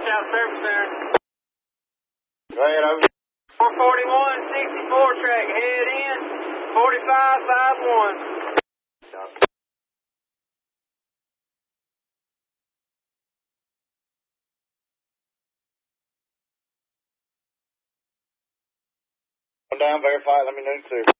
out service center. Go ahead, over. 441, 64 track, head in, 4551. Down, verify, let me know too.